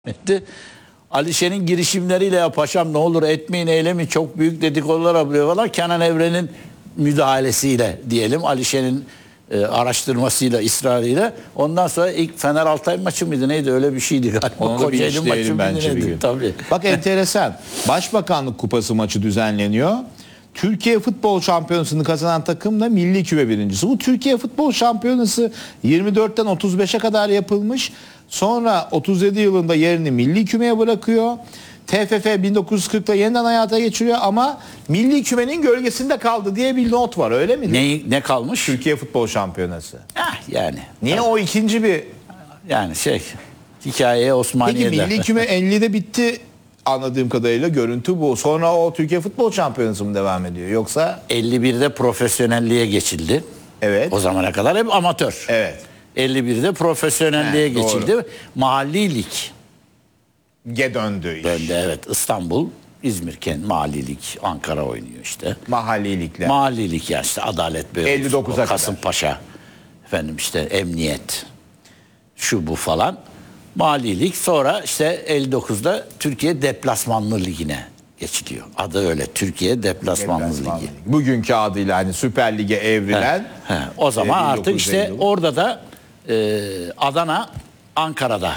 etti. Alişen'in girişimleriyle ya paşam ne olur etmeyin eylemin çok büyük dedikodular yapıyor falan. Kenan Evren'in müdahalesiyle diyelim Alişen'in araştırmasıyla ısrarıyla. Ondan sonra ilk Fener Altay maçı mıydı neydi öyle bir şeydi galiba. Onu da bir işleyelim bence bir gün. Tabii. Bak enteresan. Başbakanlık Kupası maçı düzenleniyor. Türkiye Futbol Şampiyonası'nı kazanan takım da milli küme birincisi. Bu Türkiye Futbol Şampiyonası 24'ten 35'e kadar yapılmış. Sonra 37 yılında yerini milli kümeye bırakıyor. TFF 1940'ta yeniden hayata geçiriyor ama milli kümenin gölgesinde kaldı diye bir not var, öyle mi? Ne kalmış? Türkiye Futbol Şampiyonası. Yani. Niye tabii. O ikinci bir... Yani hikayeye Osmaniye'de. Peki milli küme 50'de bitti anladığım kadarıyla, görüntü bu. Sonra o Türkiye Futbol Şampiyonası mı devam ediyor yoksa? 51'de profesyonelliğe geçildi. Evet. O zamana kadar hep amatör. Evet. 51'de profesyonelliğe geçildi. Doğru. Mahalli lig. Döndü iş. Döndü evet. İstanbul, İzmir kent mahalli lig, Ankara oynuyor işte. Mahallilikler. Mahalli lig ya işte Adalet Bey, 59'a kadar. Kasımpaşa, efendim işte Emniyet, şu bu falan. Mahalli lig, sonra işte 59'da Türkiye Deplasmanlı Ligi'ne geçiliyor. Adı öyle, Türkiye Deplasmanlı Ligi. Bugünkü adıyla hani Süper Lig'e evrilen. O zaman artık işte Eylül. orada da Adana, Ankara'da.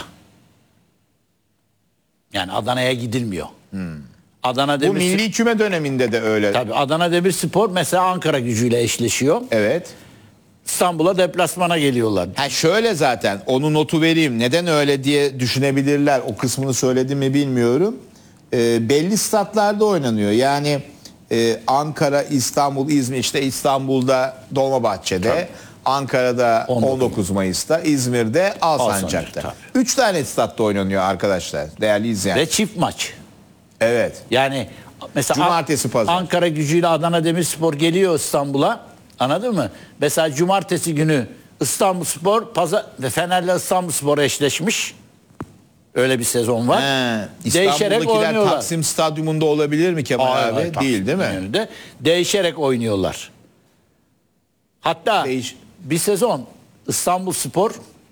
Yani Adana'ya gidilmiyor. Adana Bu milli küme döneminde de öyle. Tabii Adana Demirspor mesela Ankara Gücü'yle eşleşiyor. Evet. İstanbul'a deplasmana geliyorlar. Şöyle zaten onu notu vereyim. Neden öyle diye düşünebilirler. O kısmını söyledim mi bilmiyorum. Belli statlarda oynanıyor. Yani Ankara, İstanbul, İzmir, işte İstanbul'da Dolmabahçe'de, tabii. Ankara'da 19 Mayıs'ta, İzmir'de Alsancak'ta. Tabii. 3 tane statta oynanıyor arkadaşlar, değerli izleyen. Ve çift maç. Evet. Yani mesela Cumartesi, pazar. Ankara Gücü'yle Adana Demirspor geliyor İstanbul'a. Anladın mı? Mesela cumartesi günü İstanbulspor, pazar ve Fener'le İstanbulspor eşleşmiş. Öyle bir sezon var. İstanbul'dakiler Taksim Stadyumunda olabilir mi Kemal abi? Hayır, değil mi? Önünde. Değişerek oynuyorlar. Hatta bir sezon İstanbulspor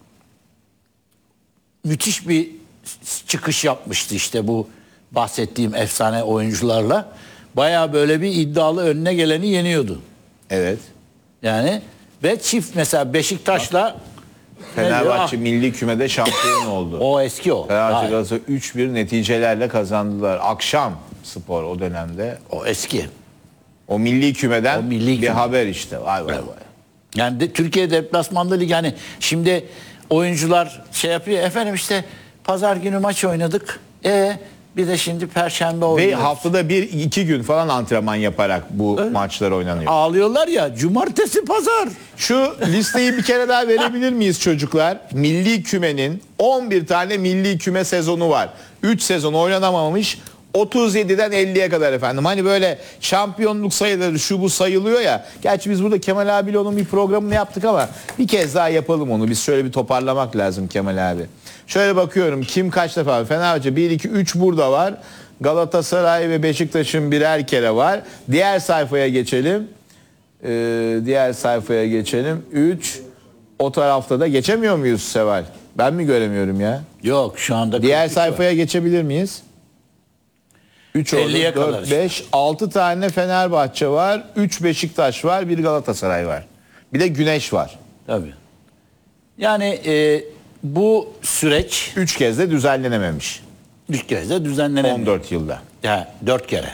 müthiş bir çıkış yapmıştı işte bu bahsettiğim efsane oyuncularla. Bayağı böyle bir iddialı, önüne geleni yeniyordu. Evet. Yani ve çift mesela Beşiktaş'la Fenerbahçe milli kümede şampiyon oldu. O eski o. Fenerbahçe Galatasaray 3-1 neticelerle kazandılar. Akşam Spor o dönemde. O eski. O milli kümeden O milli küme. bir haber işte. Vay vay vay. Yani Türkiye Deplasmanlı Lig, yani şimdi oyuncular yapıyor. Efendim işte pazar günü maç oynadık. Bir de şimdi perşembe oynuyoruz. Ve haftada 1-2 gün falan antrenman yaparak bu maçlar oynanıyor. Ağlıyorlar ya, cumartesi pazar. Şu listeyi bir kere daha verebilir miyiz çocuklar? Milli kümenin 11 tane milli küme sezonu var. 3 sezon oynanamamış. 37'den 50'ye kadar efendim. Hani böyle şampiyonluk sayıları şu bu sayılıyor ya. Gerçi biz burada Kemal abiyle onun bir programını yaptık ama bir kez daha yapalım onu. Biz şöyle bir toparlamak lazım Kemal abi. Şöyle bakıyorum kim kaç defa. Fenerbahçe 1, 2, 3 burada var. Galatasaray ve Beşiktaş'ın birer kere var. Diğer sayfaya geçelim. Diğer sayfaya geçelim. 3. O tarafta da geçemiyor muyuz Seval? Ben mi göremiyorum ya? Yok şu anda. Diğer sayfaya geçebilir miyiz? 3 oldu, 4, 5, 6 tane Fenerbahçe var, 3 Beşiktaş var, 1 Galatasaray var. Bir de Güneş var. Tabii. Yani bu süreç 3 kez de düzenlenememiş. 3 kez de düzenlenememiş. 14 yılda. Ya 4 kere.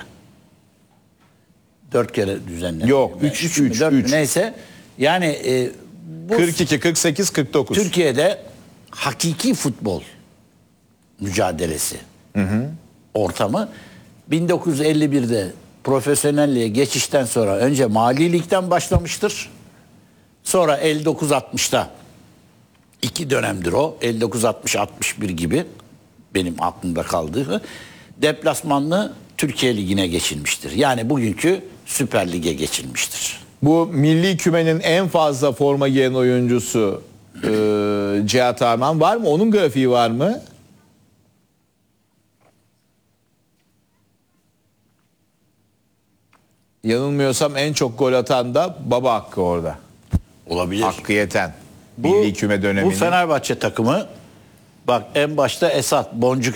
4 kere düzenlenememiş. Yok, 3. Neyse. Yani bu 42, 48, 49. Türkiye'de hakiki futbol mücadelesi ortamı 1951'de profesyonelliğe geçişten sonra önce Mali Lig'den başlamıştır. Sonra 59-60'da 2 dönemdir o. 59-60-61 gibi benim aklımda kaldığı deplasmanlı Türkiye Ligi'ne geçilmiştir. Yani bugünkü Süper Lig'e geçilmiştir. Bu milli kümenin en fazla forma giyen oyuncusu Cihat Arman var mı? Onun grafiği var mı? Yanılmıyorsam en çok gol atan da Baba Hakkı orada. Olabilir. Hakkı Yeten. Milli küme döneminin. Bu Fenerbahçe takımı Bak en başta Esat, Boncuk